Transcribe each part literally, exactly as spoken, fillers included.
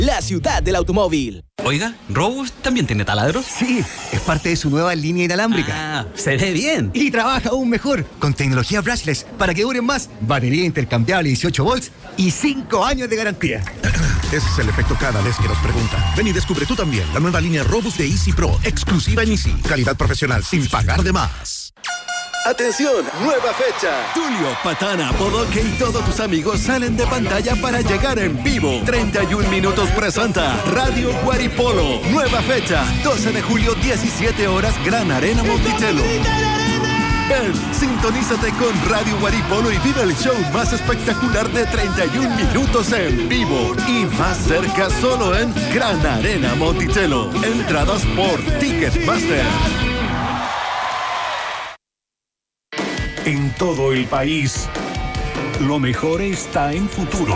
la ciudad del automóvil. Oiga, ¿Robust también tiene taladros? Sí, es parte de su nueva línea inalámbrica. Ah, se ve bien. Y trabaja aún mejor, con tecnología brushless, para que duren más, batería intercambiable dieciocho volts y cinco años de garantía. Ese es el efecto cada vez que nos preguntan. Ven y descubre tú también la nueva línea Robust de Easy Pro, exclusiva en Easy. Calidad profesional sin pagar de más. Atención, nueva fecha. Tulio, Patana, Bodoque y todos tus amigos salen de pantalla para llegar en vivo. treinta y un minutos presenta Radio Guaripolo. Nueva fecha, doce de julio, diecisiete horas, Gran Arena Monticello. Ven, sintonízate con Radio Guaripolo y vive el show más espectacular de treinta y un minutos en vivo. Y más cerca solo en Gran Arena Monticello. Entradas por Ticketmaster. En todo el país, lo mejor está en Futuro.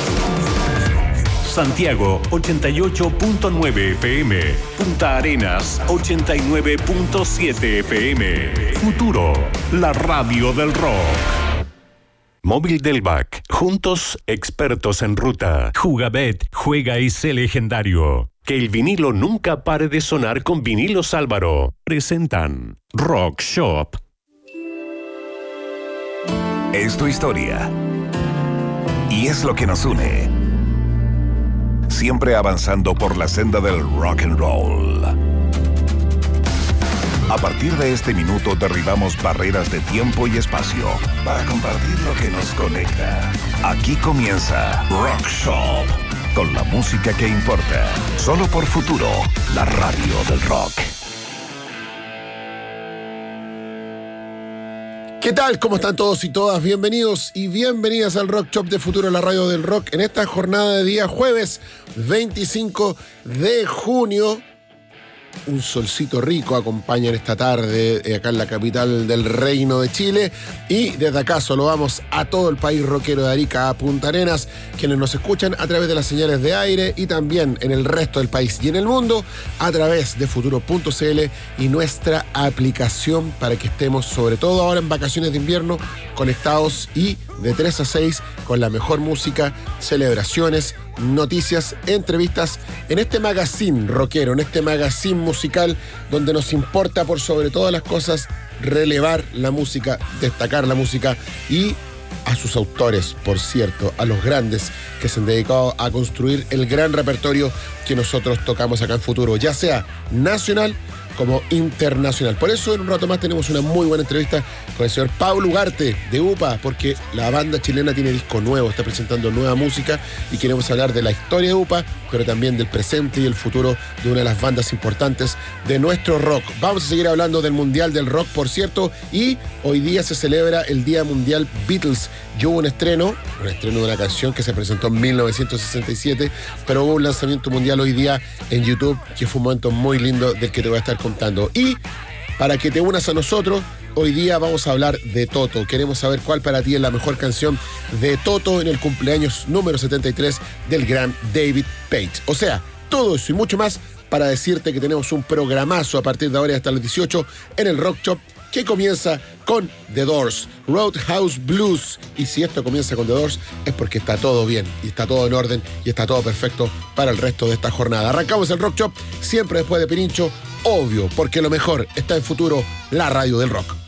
Santiago ochenta y ocho punto nueve F M, Punta Arenas ochenta y nueve punto siete F M. Futuro, la radio del rock. Móvil Delvac, juntos expertos en ruta. Jugabet, juega y sé legendario. Que el vinilo nunca pare de sonar con Vinilos Álvaro. Presentan Rock Shop. Es tu historia. Y es lo que nos une. Siempre avanzando por la senda del rock and roll. A partir de este minuto derribamos barreras de tiempo y espacio para compartir lo que nos conecta. Aquí comienza Rock Shop, con la música que importa. Solo por Futuro, la radio del rock. ¿Qué tal? ¿Cómo están todos y todas? Bienvenidos y bienvenidas al Rock Shop de Futuro, la radio del rock, en esta jornada de día jueves veinticinco de junio. Un solcito rico acompaña en esta tarde eh, acá en la capital del Reino de Chile, y desde acá saludamos a todo el país rockero de Arica a Punta Arenas, quienes nos escuchan a través de las señales de aire y también en el resto del país y en el mundo a través de futuro punto c l y nuestra aplicación, para que estemos, sobre todo ahora en vacaciones de invierno, conectados y de tres a seis con la mejor música, celebraciones, noticias, entrevistas en este magazine rockero, en este magazine musical donde nos importa por sobre todas las cosas relevar la música, destacar la música y a sus autores, por cierto, a los grandes que se han dedicado a construir el gran repertorio que nosotros tocamos acá en Futuro, ya sea nacional como internacional. Por eso en un rato más tenemos una muy buena entrevista con el señor Pablo Ugarte de U P A, porque la banda chilena tiene disco nuevo, está presentando nueva música y queremos hablar de la historia de U P A, pero también del presente y el futuro de una de las bandas importantes de nuestro rock. Vamos a seguir hablando del Mundial del Rock, por cierto, y hoy día se celebra el Día Mundial Beatles. Yo hubo un estreno, un estreno de una canción que se presentó en mil novecientos sesenta y siete, pero hubo un lanzamiento mundial hoy día en YouTube, que fue un momento muy lindo del que te voy a estar contando. Y para que te unas a nosotros, hoy día vamos a hablar de Toto. Queremos saber cuál para ti es la mejor canción de Toto en el cumpleaños número setenta y tres del gran David Page. O sea, todo eso y mucho más para decirte que tenemos un programazo a partir de ahora hasta las dieciocho en el Rock Shop, que comienza con The Doors, Roadhouse Blues. Y si esto comienza con The Doors es porque está todo bien y está todo en orden y está todo perfecto para el resto de esta jornada. Arrancamos el Rock Shop, siempre después de Pirincho, obvio, porque lo mejor está en Futuro, la radio del rock.